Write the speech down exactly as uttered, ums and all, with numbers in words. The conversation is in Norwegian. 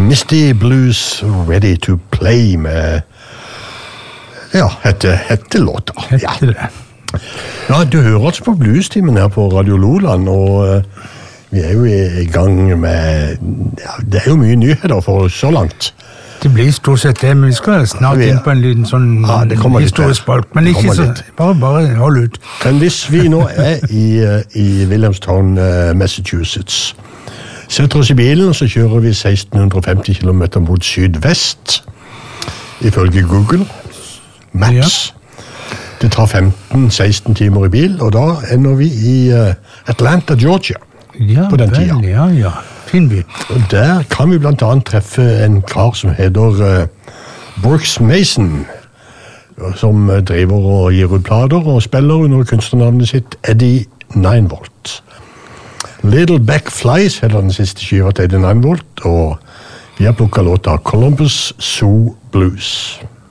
Misty Blues Ready to Play med ja, hette, hette låta. Hette ja. det. Ja, du hører altså på Bluestimen her på Radio Loland, og uh, vi er jo i gang med ja, det er jo mye nyheter for så langt. Det blir stort sett det, men vi skal snart inn på en liten sånn ja, historisk spalk, men ikke så, bare, bare hold ut. Men hvis vi nå er i, i Williamstown, Massachusetts, setter oss i bilen, så kjører vi seksten femti kilometer mot sydvest, ifølge Google Maps. Ja. Det tar femten seksten timer i bil, og da ender vi i Atlanta, Georgia, ja, på den vel, tida. Ja, ja. Fin by. Og der kan vi blant annet treffe en kar som heter uh, Brooks Mason, som driver og gir ut plader og spiller under kunstnernavnet sitt Eddie Ninevolt. Little Back Flies heter den siste skiva til Eddie Ninevolt, og vi har plukket låta Columbus Zoo Blues.